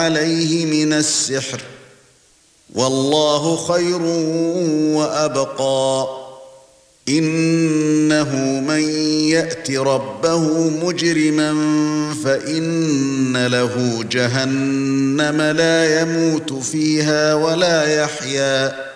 عليه من السحر والله خير وأبقى إنه من يأت ربه مجرما فإن له جهنم لا يموت فيها ولا يحيا